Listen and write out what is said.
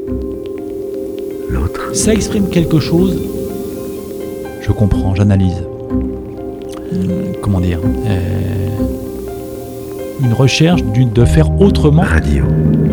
L'autre. Ça exprime quelque chose. Je comprends, j'analyse. Comment dire, une recherche de faire autrement. Radio.